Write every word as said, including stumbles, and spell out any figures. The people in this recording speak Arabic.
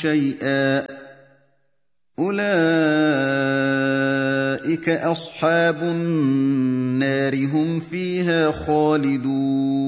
شَيْئًا ۚ أُولَٰئِكَ أَصْحَابُ النَّارِ ۖ هُمْ فِيهَا خَالِدُونَ